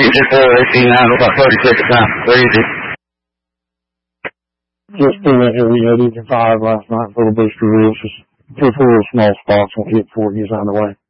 Engine 4, 18, about 36 pounds. Crazy. Just flew in here. We had Engine 5 last night for the booster wheels. Just 4 little small spots. Won't hit before it gets out of the way.